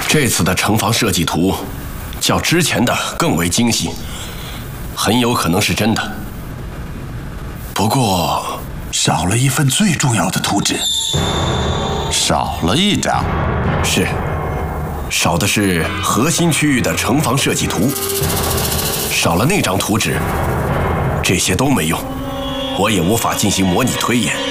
这次的城防设计图较之前的更为精细，很有可能是真的。不过少了一份最重要的图纸， 少了一张。 是，少的是核心区域的城防设计图，少了那张图纸，这些都没用，我也无法进行模拟推演。